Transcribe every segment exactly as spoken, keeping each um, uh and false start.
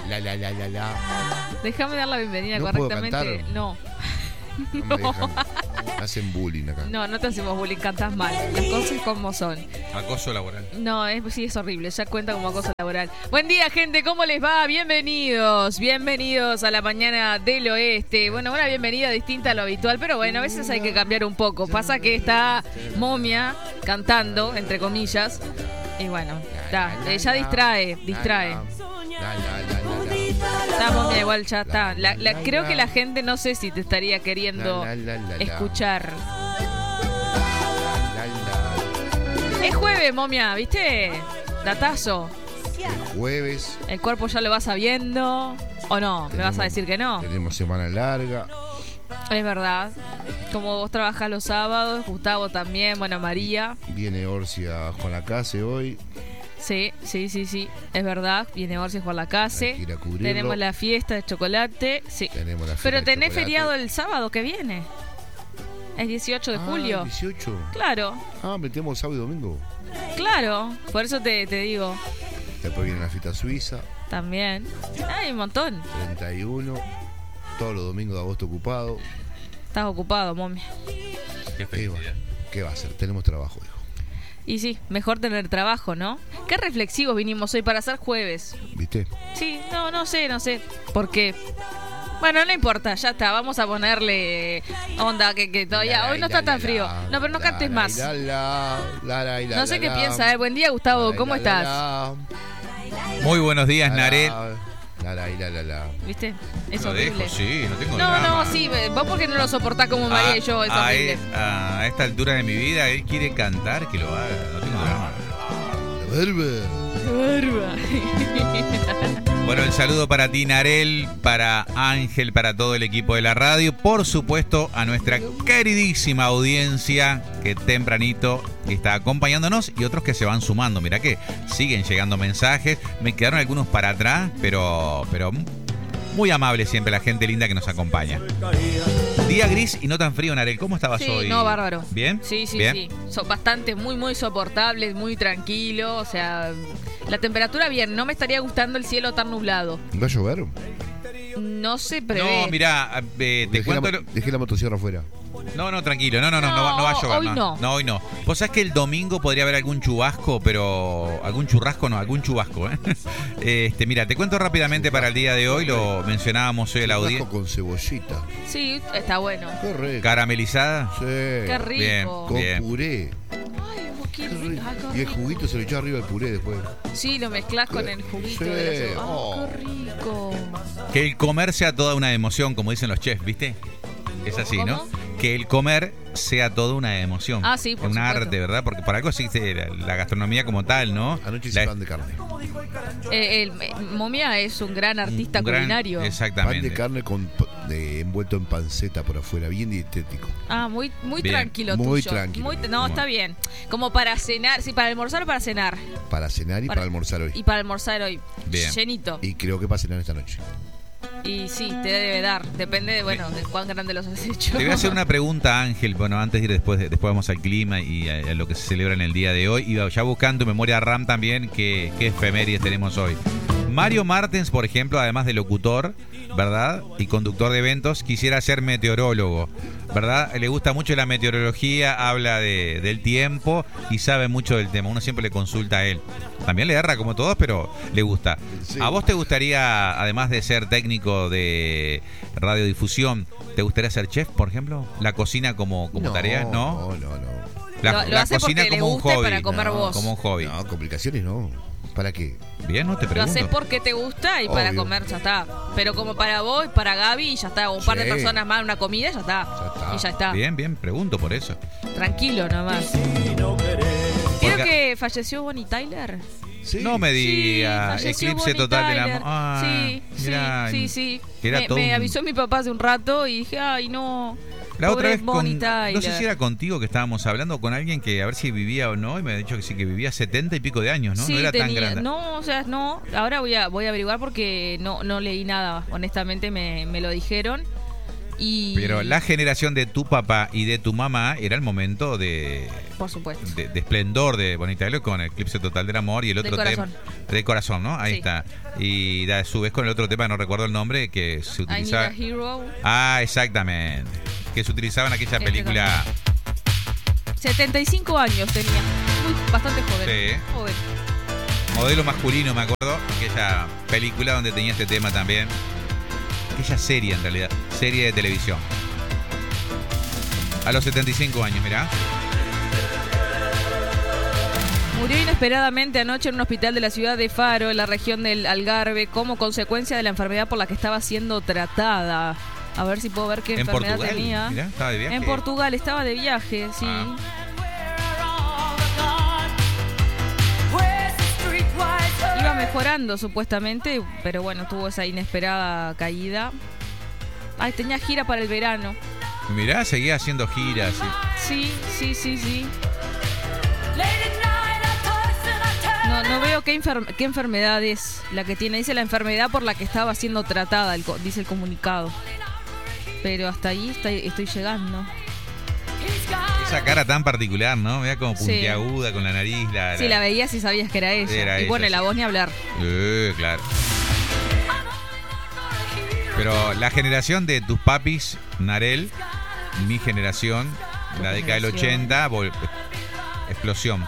la, la, la, la, la. Déjame dar la bienvenida ¿No correctamente. puedo cantar? No. No me dejan. Me hacen bullying acá. No, no te hacemos bullying, cantás mal. Las cosas como son. Acoso laboral. No, es, sí, es horrible. Ya cuenta como acoso laboral. Buen día, gente. ¿Cómo les va? Bienvenidos. Bienvenidos a la mañana del oeste. Bueno, una bienvenida distinta a lo habitual, pero bueno, a veces hay que cambiar un poco. Pasa que está Momia cantando, entre comillas. Y bueno, está. Ella distrae, distrae. La, la, la, la, la. Está, Momia, igual ya está. La, la, creo que la gente no sé si te estaría queriendo La, la, la, la, la. escuchar. La, la, la. Es jueves, Momia, ¿viste? Datazo. El jueves. El cuerpo ya lo va sabiendo. ¿O no? ¿Me vas a decir que no? Tenemos semana larga. Es verdad. Como vos trabajás los sábados, Gustavo también, bueno, María. Viene Orsia con la casa hoy. Sí, sí, sí, sí. Es verdad. Viene Orsi Juan Lacase. Hay que ir a cubrirlo. Tenemos la fiesta de chocolate. Sí. Tenemos la fiesta Pero de tenés chocolate. feriado el sábado que viene. Es dieciocho de Ah, julio. dieciocho. Claro, Ah, metemos sábado y domingo. claro. Por eso te, te digo. Después viene la fiesta suiza. También. Hay un montón. treinta y uno. Todos los domingos de agosto ocupado. Estás ocupado, mami. Qué Y felicidad. bueno, ¿qué va a hacer? Tenemos trabajo, hijo. Y sí, mejor tener trabajo, ¿no? Qué reflexivos vinimos hoy para hacer jueves. ¿Viste? Sí, no, no sé, no sé. ¿Por qué? Bueno, no importa, ya está. Vamos a ponerle onda que, que todavía hoy no está tan frío. No, pero no cantes más. No sé qué piensa. Eh. Buen día, Gustavo. ¿Cómo estás? Muy buenos días, Narel. La, la, la, la, la. ¿Viste? Es Lo horrible. dejo, sí, no tengo No, drama. no, sí. Vos porque no lo soportás como María y yo. Es a, horrible. a, a esta altura de mi vida, él quiere cantar, que lo haga. No tengo drama. Verbe. Bueno, el saludo para ti, Narel, para Ángel, para todo el equipo de la radio. Por supuesto, a nuestra queridísima audiencia que tempranito está acompañándonos y otros que se van sumando. Mirá que siguen llegando mensajes. Me quedaron algunos para atrás, pero, pero muy amable siempre la gente linda que nos acompaña. Día gris y no tan frío, Narel. ¿Cómo estabas Sí, hoy? no, bárbaro. ¿Bien? Sí, sí, ¿Bien? sí. So, bastante, muy, muy soportable, muy tranquilo. O sea, la temperatura bien. No me estaría gustando el cielo tan nublado. ¿Va a llover? No se prevé. No, mirá, eh, te Dejé cuento... la, lo- dejé la motosierra afuera. No, no, tranquilo. No, no, no, no, No, va, no va a llover. hoy no. no, hoy no. Vos sabés que el domingo podría haber algún chubasco, pero... Algún churrasco, no, algún chubasco, ¿eh? Este, mira, te cuento rápidamente para el día de hoy. Lo mencionábamos hoy a la Churrasco audiencia. con cebollita. Sí, está bueno. Qué rico. Caramelizada. Sí. Qué rico. Bien, Con bien. puré. Ay, vos qué Qué rico. rico. Ay, qué Y el rico. juguito se lo echó arriba del puré después. Sí, lo mezclás con el juguito. Sí. de la cebolla. Oh. Ay, qué rico. Que el comer sea toda una emoción, como dicen los chefs, ¿viste? Es así, ¿no? ¿Cómo? Que el comer sea toda una emoción. Ah, sí, por un supuesto. arte, ¿verdad? Porque por algo existe la, la gastronomía como tal, ¿no? Anoche hice La- pan de carne. Eh, el, eh, Momia es un gran artista un gran- culinario. Pan Exactamente. de carne con, pa- de- envuelto en panceta por afuera. Bien dietético. Ah, muy, muy Bien. tranquilo Muy tuyo. tranquilo. Muy- no, está bien. Como para cenar, sí, para almorzar o para cenar. Para cenar y Para- para, almorzar hoy. Y para almorzar hoy. Bien. Llenito. Y creo que para cenar esta noche. Y sí, te debe dar. Depende de, bueno, de cuán grande los has hecho. Te voy a hacer una pregunta, Ángel. Bueno, antes de ir después, después vamos al clima y a, a lo que se celebra en el día de hoy. Y ya buscando en memoria RAM también qué, qué efemérides tenemos hoy. Mario Martens, por ejemplo, además de locutor, ¿verdad? Y conductor de eventos, quisiera ser meteorólogo, ¿verdad? Le gusta mucho la meteorología, habla de, del tiempo y sabe mucho del tema. Uno siempre le consulta a él. También le erra como todos, pero le gusta. Sí. ¿A vos te gustaría, además de ser técnico de radiodifusión, te gustaría ser chef, por ejemplo? ¿La cocina como, como tarea? No. No, no, no. La, Lo- lo la hace cocina porque le como un guste hobby. para comer No, vos. Como un hobby. No, complicaciones no. ¿Para qué? Bien, no te Lo pregunto. haces porque te gusta y para Obvio. comer, ya está. Pero como para vos y para Gaby, ya está. O un par de Sí. personas más, una comida, ya está. Ya está. Y ya está. Bien, bien, pregunto por eso. Tranquilo nomás. ¿Vieron Porque- que falleció Bonnie Tyler? Sí. No me diga, Sí, falleció eclipse Bonnie total del Tyler. amor. Ah, sí, mirá, sí, sí, sí. que era Me, todo me un- avisó mi papá hace un rato y dije, ay, no. La pobre otra vez, con, Bonnie Tyler. no sé si era contigo que estábamos hablando, con alguien que a ver si vivía o no, y me ha dicho que sí, que vivía setenta y pico de años, ¿no? Sí, no era tan tenía- grande. No, o sea, no. Ahora voy a voy a averiguar porque no no leí nada. Honestamente me, me lo dijeron. Y Pero la generación de tu papá y de tu mamá era el momento de, por supuesto. de, de esplendor de Bonita Helio con Eclipse Total del Amor y el otro De tema Corazón. de Corazón, ¿no? Ahí Sí. está. Y a su vez con el otro tema, no recuerdo el nombre, que se I Need utilizaba. a Hero. Ah, exactamente. Que se utilizaba en aquella Este película. setenta y cinco años tenía. Muy, bastante joven. Sí. Joven. Modelo masculino, me acuerdo. Aquella película donde tenía este tema también. Aquella serie, en realidad. Serie de televisión. A los setenta y cinco años, mirá. Murió inesperadamente anoche en un hospital de la ciudad de Faro, en la región del Algarve, como consecuencia de la enfermedad por la que estaba siendo tratada. A ver si puedo ver qué En enfermedad Portugal. tenía. Mirá, estaba de viaje. En Portugal, estaba de viaje, sí. Ah. Iba mejorando supuestamente, pero bueno, tuvo esa inesperada caída. Ay, tenía gira para el verano. Mirá, seguía haciendo giras. Sí, sí, sí, sí. No, no veo qué, enfer- qué enfermedad es la que tiene. Dice la enfermedad por la que estaba siendo tratada, el co- dice el comunicado. Pero hasta ahí está- estoy llegando. Esa cara tan particular, ¿no? Vea como Sí. puntiaguda con la nariz. La, Si la veías y sabías que era ella. Era y ella, bueno, sí. la voz ni hablar. Eh, claro. Pero la generación de tus papis, Narel, mi generación, Tu la década del generación. ochenta, vol- explosión.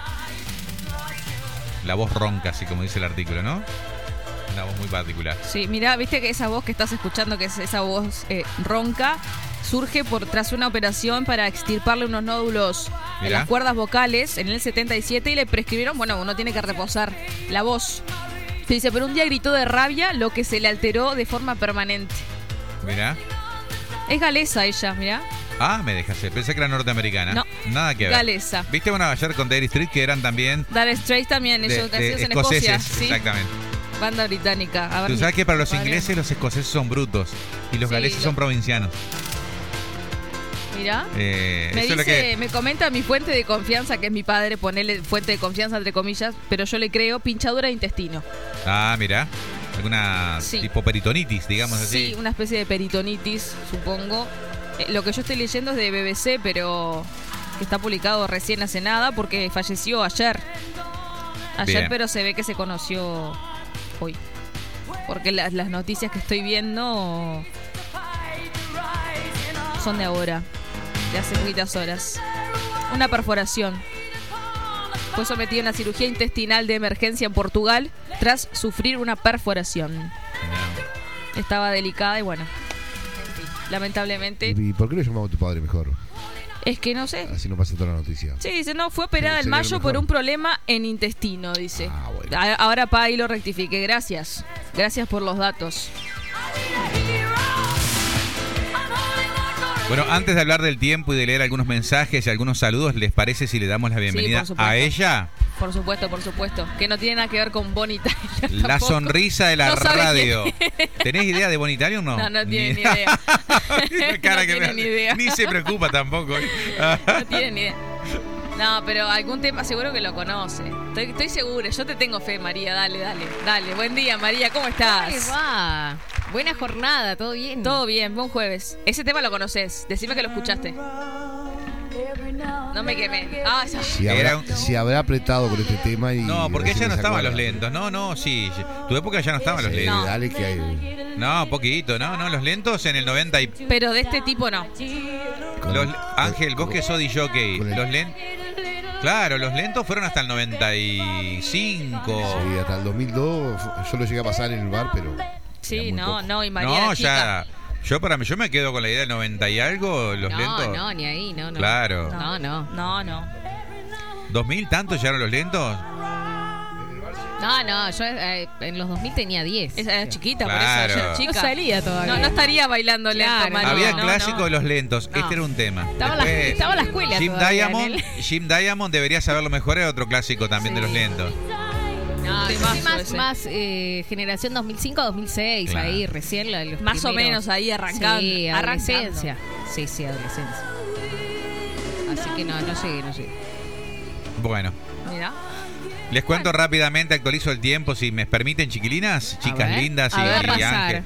La voz ronca, así como dice el artículo, ¿no? Una voz muy particular. Sí, mirá, viste que esa voz que estás escuchando, que es esa voz eh, ronca, surge por tras una operación para extirparle unos nódulos en Mirá. las cuerdas vocales en el setenta y siete y le prescribieron, bueno, uno tiene que reposar la voz. Se dice, pero un día gritó de rabia, lo que se le alteró de forma permanente. Mirá. Es galesa ella, mirá. Ah, me dejaste. Pensé que era norteamericana. No. Nada que ver. Galesa. ¿Viste bueno ayer con Dire Street que eran también Dire Straits también, de- ellos de nacidos en Escocia. escoceses? ¿Sí? Exactamente. Banda británica. A ver, Tú mi- sabes que para los padre. ingleses los escoceses son brutos y los Sí, galeses lo- son provincianos. Mirá. Eh, Me eso es dice, lo que... me comenta mi fuente de confianza, que es mi padre, ponele fuente de confianza entre comillas, pero yo le creo pinchadura de intestino. Ah, mira. Alguna Sí. tipo peritonitis, digamos así. Sí, una especie de peritonitis, supongo. Eh, lo que yo estoy leyendo es de B B C, pero que está publicado recién hace nada porque falleció ayer. Ayer, Bien. pero se ve que se conoció hoy. Porque las, las noticias que estoy viendo son de ahora, de hace poquitas horas. Una perforación. Fue sometido a una cirugía intestinal de emergencia en Portugal tras sufrir una perforación. No. Estaba delicada y bueno, en fin, lamentablemente. ¿Y por qué lo llamamos a tu padre mejor? Es que no sé. Así no pasa toda la noticia. Sí, dice, no, fue operada Sí, en sería lo mayo mejor. por un problema en intestino, dice. Ah, bueno. A- Ahora pa ahí lo rectifique. Gracias. Gracias por los datos. Bueno, antes de hablar del tiempo y de leer algunos mensajes y algunos saludos, ¿les parece si le damos la bienvenida por supuesto. a ella? Por supuesto, por supuesto. Que no tiene nada que ver con Bonnie Tyler. La tampoco. sonrisa de la No sabe radio. quién es. ¿Tenés idea de Bonnie Tyler o no? No, no tiene ni idea. La cara No que tiene me ni hace. idea. Ni se preocupa tampoco. No tiene ni idea. No, pero algún tema seguro que lo conoce. Estoy, estoy segura. Yo te tengo fe, María. Dale, dale, dale. Buen día, María. ¿Cómo ¿Cómo estás? les va? Buena jornada, ¿todo bien? Todo bien, buen jueves. Ese tema lo conoces. Decime que lo escuchaste. No me quemé. Ah, ya. Si Era habrá, un- si habrá apretado con este tema y... No, porque recién ya no se estaban acuerda. los lentos. No, no, sí. Tu época ya no estaban los Sí, lentos. dale que hay... No, poquito, no, no. Los lentos en el noventa y... Pero de este tipo no. con- Los- Ángel, vos que sos D J, con el- los lentos... Claro, los lentos fueron hasta el noventa y cinco. Sí, hasta el dos mil dos yo lo llegué a pasar en el bar, pero... Sí, era muy no, poco. no. Y María No, era chica. ya. Yo para mí, yo me quedo con la idea del noventa y algo, los no, lentos. no, ni ahí, no, no. Claro. No, no. No, no. ¿dos mil tantos llegaron los lentos? No, no, yo eh, en los dos mil tenía diez. Esa era chiquita, Claro. por eso. Yo era No chica. salía todavía. No, no estaría bailando lento, Claro, María. Había el no, clásico no. de los lentos. No. Este era un tema. Estaba, la, Después, estaba la escuela Jim todavía, Diamond, Nel. Jim Diamond debería saberlo mejor, era otro clásico también de Sí. los lentos. No, yo Temazo soy más, ese. más eh, generación dos mil cinco, dos mil seis, Claro. ahí recién. la- los Más o primeros. menos ahí arrancando. Sí, arrancando. adolescencia. Sí, sí, adolescencia. Así que no, no llegué, no llegué. Bueno, Mira. les cuento rápidamente, actualizo el tiempo, si me permiten, chiquilinas, chicas ver, lindas a y, ver, y pasar. Ángel.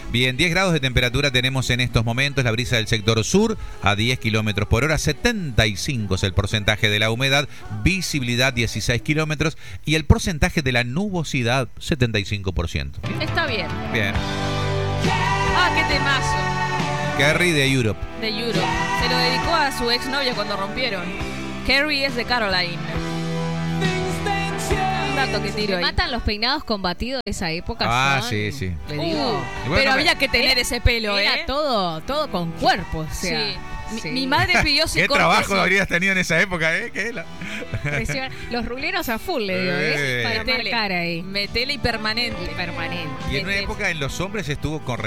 Bien, diez grados de temperatura tenemos en estos momentos, la brisa del sector sur a diez kilómetros por hora, setenta y cinco es el porcentaje de la humedad, visibilidad dieciséis kilómetros y el porcentaje de la nubosidad setenta y cinco por ciento. Está bien. Bien. Ah, qué temazo. Carrie de Europe. De Europe. Se lo dedicó a su exnovia cuando rompieron. Carrie es de Caroline. Un dato que tiro Me ahí. matan los peinados combatidos de esa época. Ah, son, sí, sí. le Uh, digo, Y bueno, pero no me- había que tener Era- ese pelo, era ¿eh? todo, todo con cuerpo. O sea, Sí. Mi, sí. mi madre pidió si ¿Qué corte trabajo eso. habrías tenido en esa época, eh? ¿Qué es la- Impresionante. Los ruleros a full, le digo, ¿eh? Eh. Para Metele. marcar ahí. Metele y permanente. Permanente. Y en una Metele. época en los hombres estuvo con